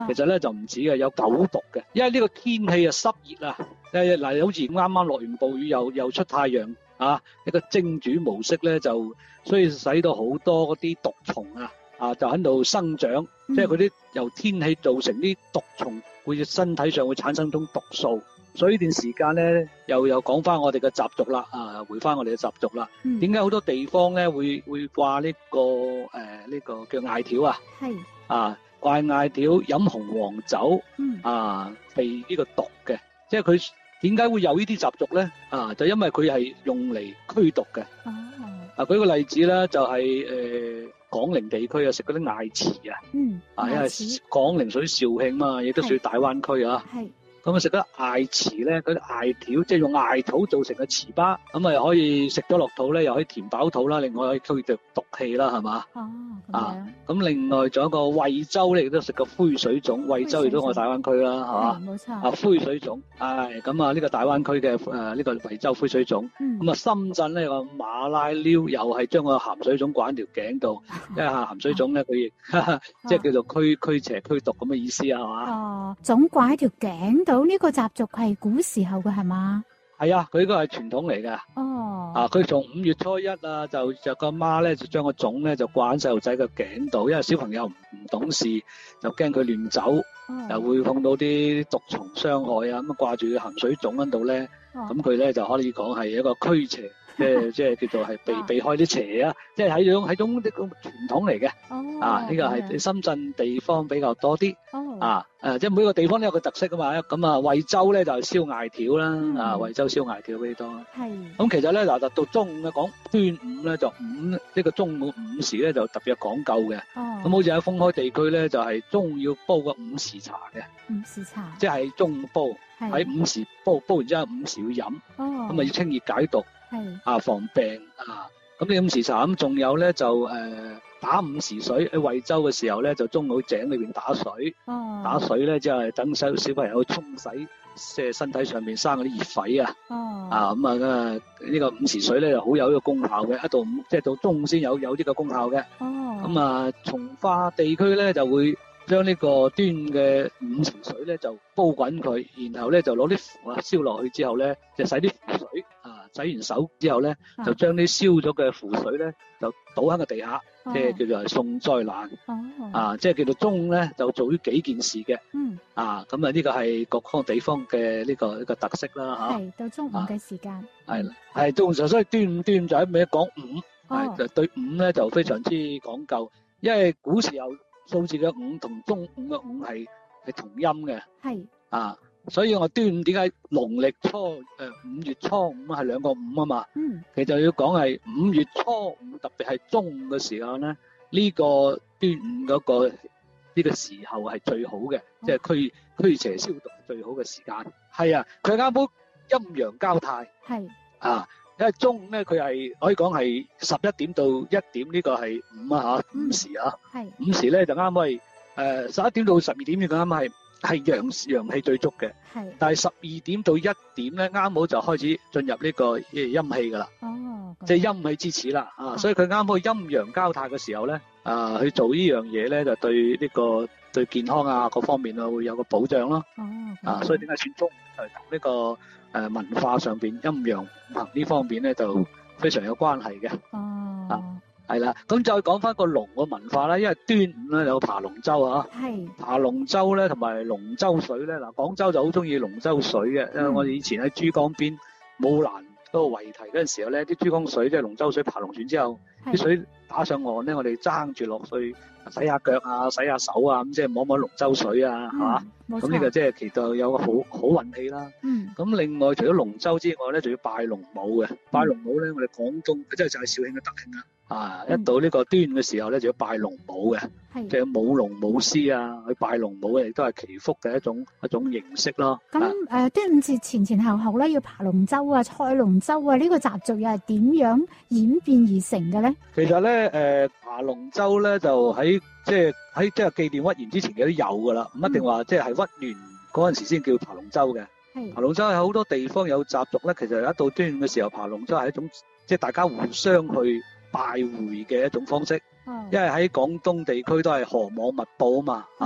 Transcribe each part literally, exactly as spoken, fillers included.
其實咧就唔止嘅，有九毒嘅，因為呢個天氣啊濕熱啊，誒嗱好似啱啱落完暴雨又又出太陽啊，一個蒸煮模式咧就所以使到好多嗰啲毒蟲啊啊就喺度生長，嗯、即係嗰啲由天氣造成啲毒蟲會身體上會產生種毒素，所以呢段時間咧又又講翻我哋嘅習俗啦啊，回翻我哋嘅習俗啦，點解好多地方咧會會掛呢、這個誒呢、呃這個叫艾條啊？係啊。掛艾條飲紅黃酒，嗯、啊，避呢個毒嘅，即係佢點解會有呢啲習俗咧？啊，就因為佢係用嚟驅毒嘅。哦，啊，舉個例子啦，就係、是、誒、呃、廣寧地區啊，食嗰啲艾糍啊，嗯，啊，因為廣寧屬於肇慶嘛，亦都屬於大灣區啊。係。咁啊食得艾糍咧，嗰啲艾條即係用艾草做成嘅糍粑，咁啊可以食咗落肚咧，又可以填飽肚啦，另外可以驅逐毒氣啦，係嘛？哦，咁樣。啊，咁另外仲有一個惠州咧，亦都食個灰水粽，惠州亦都我大灣區啦，係嘛？冇錯。啊，灰水粽，係咁啊呢個大灣區嘅誒呢個惠州灰水粽，咁啊深圳咧個馬拉撩又係將個鹹水粽掛喺條頸度，因為鹹水粽咧佢亦即係叫做驅驅邪驅毒咁嘅意思啊，係嘛？哦， 粽掛喺條頸度。到呢個習俗係古時候嘅係嘛？ 係啊，佢呢個係傳統嚟嘅。哦，啊，佢從五月初一啊，就就個媽咧就將個粽咧就掛喺細路仔嘅頸度，因為小朋友唔唔懂事，就驚佢亂走，哦、又會碰到啲毒蟲傷害啊，咁啊掛住鹹水粽喺度咧，咁佢咧就可以講係一個驅邪。即係即係叫做係避避開啲邪啊！即係喺種喺種呢個傳統嚟嘅。哦。啊，呢個係深圳地方比較多啲。哦。啊，誒，即係每個地方都有個特色噶嘛。咁啊，惠州咧就係燒艾條啦。嗯。啊，惠州燒艾條比較多。係。咁其實咧嗱，就到中午咧講端午咧就午呢個中午午時咧就特別有講究嘅。哦。咁好似喺封開地區咧就係中午要煲個午時茶嘅。午時茶。即係中午煲，喺午時煲，煲完之後午時要飲。哦。咁啊要清熱解毒。係啊，防病啊，咁你午時茶咁，仲有咧就誒、呃、打午時水喺惠州嘅時候咧，就中午井裏邊打水，哦、打水咧即係等小小朋友沖洗，即係身體上面生嗰啲熱痱啊，哦、啊咁啊呢、這個午時水咧就好有呢個功效嘅，一到午即係到中午先有有呢個功效嘅，咁、哦、啊從化地區咧就會將呢個端嘅午時水咧就煲滾佢，然後咧就攞啲符啊燒落去之後咧就洗啲符水啊。洗完手之後咧，就將啲燒咗嘅符水咧，就倒喺個地下，即係叫做係送災難。哦，啊，即係叫做中午咧，就做呢幾件事嘅。嗯，啊，咁啊呢個係各方地方嘅呢個一個特色啦，嚇。係到中午嘅時間。係啦，係中午時，所以端午端午就喺尾講午，係就對午咧就非常之講究，因為古時候數字嘅午同中午嘅午係係同音嘅。係。啊。所以我端午點解農曆初誒五、呃、月初五係兩個五啊嘛？嗯，其實要講係五月初五，特別係中午嘅時候咧，呢、呢個端午嗰、嗰個呢、呢個時候係最好嘅，即係驅驅邪消毒最好嘅時間。係啊，佢啱好陰陽交泰。係啊，因為中午咧佢係可以講係十一點到一點呢個係午啊嚇，午時啊。係午時咧就啱好係誒十一點到十二點呢個啱係。係陽陽氣最足嘅，係，但係十二點到一點咧，啱好就開始進入呢個陰氣噶啦，哦，即係陰氣之始啦，啊，所以佢啱好陰陽交泰嘅時候咧，啊，去做呢樣嘢咧，就對呢個對健康啊各方面啊會有個保障咯，哦，啊，所以點解選中係同呢個誒文化上邊陰陽行呢方面咧就非常有關係嘅，哦，啊。係啦，咁再講翻個龍嘅文化啦，因為端午咧有爬龍舟啊，係爬龍舟咧同埋龍舟水咧，嗱廣州就好中意龍舟水嘅，因為我哋以前喺珠江邊武蘭嗰個圍堤嗰陣時候咧，啲珠江水即係龍舟水爬龍船之後，啲水打上岸咧，我哋爭住落去洗下腳啊，洗下手啊，咁即係摸摸龍舟水啊，係嘛？咁呢個即係其實有個好好運氣啦。嗯。咁另外除咗龍舟之外咧，仲要拜龍母嘅。拜龍母咧，我哋廣東即係就係肇慶嘅德慶啦。啊！一到呢個端午嘅時候咧，就要拜龍母嘅，即係舞龍舞獅啊，去拜龍母嘅，亦都係祈福嘅一種一種形式咯。 咁誒，端午節前前後後咧，要爬龍舟啊、賽龍舟啊，呢個習俗又係點樣演變而成嘅咧？其實咧， 誒爬龍舟咧就喺即係喺即係紀念屈原之前嘅都有噶啦，唔一定話即係係屈原嗰陣時先叫爬龍舟嘅。爬龍舟係好多地方有習俗咧，其實一到端午嘅時候爬龍舟係一種即係大家互相去拜會嘅一種方式，因為喺廣東地區都係河網密佈啊嘛，係嘛？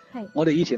係我哋以前